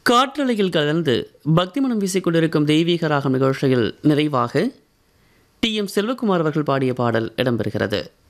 காற்றலையில் கலந்து பக்தி மனம் வீசிக்கொண்டிருக்கும் தெய்வீக ராகம் நிகழ்ச்சியில் நிறைவாக டி எம் செல்வகுமார் அவர்கள் பாடிய பாடல் இடம்பெறுகிறது.